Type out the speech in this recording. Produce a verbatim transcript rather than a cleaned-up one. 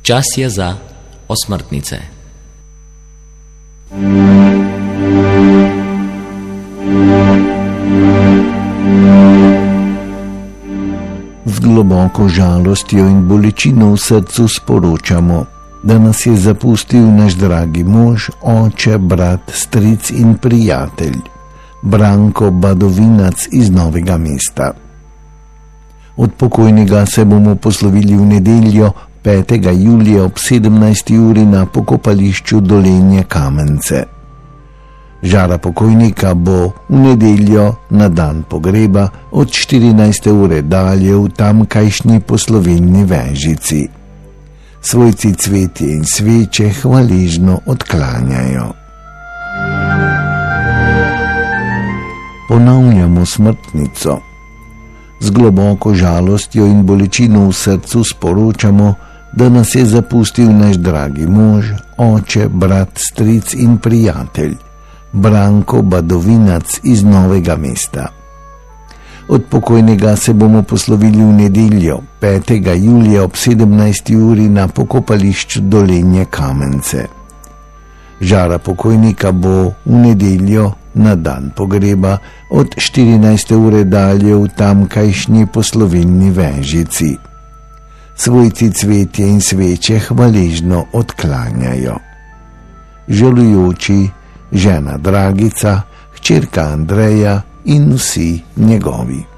Čas je za osmrtnice. Z globoko žalostjo in bolečino v srcu sporočamo, da nas je zapustil naš dragi mož, oče, brat, stric in prijatelj, Branko Badovinac iz Novega Mesta. Od pokojnega se bomo poslovili v nedeljo, petega julija ob sedemnajsti uri na pokopališču Dolenje Kamence. Žara pokojnika bo v nedeljo na dan pogreba od štirinajste ure dalje v tamkajšnji poslovilni Vežici. Svojci cvetje in sveče hvaležno odklanjajo. Ponavljamo smrtnico. Z globoko žalostjo in bolečino v srcu sporočamo, da nas je zapustil naš dragi mož, oče, brat, stric in prijatelj, Branko Badovinac iz Novega Mesta. Od pokojnega se bomo poslovili v nedeljo, petega julija ob sedemnajsti uri na pokopališču Dolenje Kamence. Žara pokojnika bo v nedeljo na dan pogreba od štirinajste ure dalje v tamkajšnji poslovilni Vežici. Svojci cvetje in sveče hvaležno odklanjajo. Žalujoči žena Dragica, hčerka Andreja in vsi njegovi.